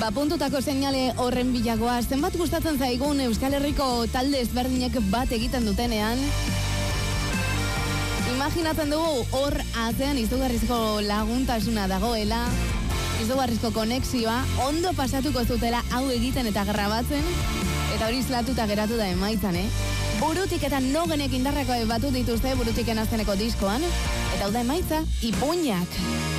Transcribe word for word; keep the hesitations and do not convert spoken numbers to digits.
Ba, puntutako seinale horren bilagoa, zenbat gustatzen zaigun Euskal Herriko talde ezberdinek bat egiten dutenean. Imaginatzen dugu hor atzean izugarrizko laguntasuna dagoela, izugarrizko konexioa, ondo pasatuko zutela hau egiten eta grabatzen, eta hori islatuta geratu da emaitzan, eh? Burutik eta nogenek indarrako batu dituzte Burutiken azkeneko diskoan, eta hau da emaitza, ipuinak.